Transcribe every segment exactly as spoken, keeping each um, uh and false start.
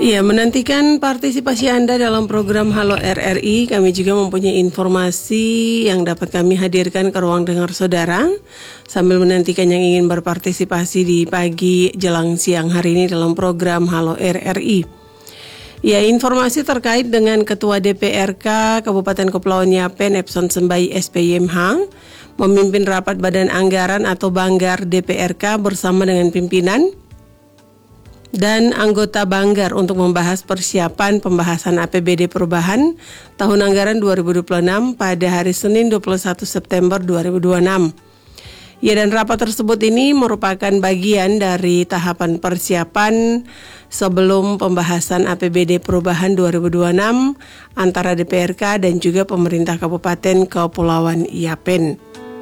Iya, menantikan partisipasi Anda dalam program Halo R R I, kami juga mempunyai informasi yang dapat kami hadirkan ke ruang dengar saudara sambil menantikan yang ingin berpartisipasi di pagi jelang siang hari ini dalam program Halo R R I. Ya, informasi terkait dengan Ketua D P R K Kabupaten Kepulauan Yapen Epson Sembai S P Y M H memimpin rapat Badan Anggaran atau Banggar D P R K bersama dengan pimpinan dan anggota Banggar untuk membahas persiapan pembahasan A P B D perubahan tahun anggaran dua ribu dua puluh enam pada hari Senin dua puluh satu September dua ribu dua puluh enam. Ya, dan rapat tersebut ini merupakan bagian dari tahapan persiapan sebelum pembahasan A P B D perubahan dua ribu dua puluh enam antara D P R K dan juga pemerintah Kabupaten Kepulauan Yapen.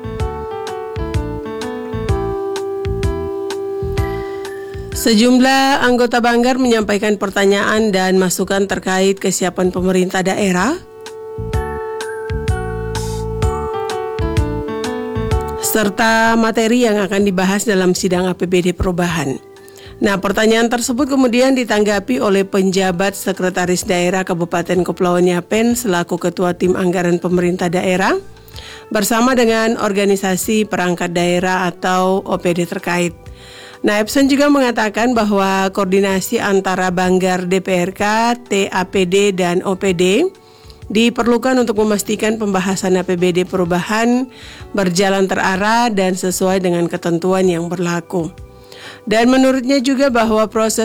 Sejumlah anggota Banggar menyampaikan pertanyaan dan masukan terkait kesiapan pemerintah daerah serta materi yang akan dibahas dalam sidang A P B D perubahan. Nah, pertanyaan tersebut kemudian ditanggapi oleh penjabat Sekretaris Daerah Kabupaten Kepulauan Yapen selaku Ketua Tim Anggaran Pemerintah Daerah bersama dengan organisasi perangkat daerah atau O P D terkait. Nah, Epson juga mengatakan bahwa koordinasi antara Banggar D P R K, T A P D, dan O P D diperlukan untuk memastikan pembahasan A P B D perubahan berjalan terarah dan sesuai dengan ketentuan yang berlaku. Dan menurutnya juga bahwa proses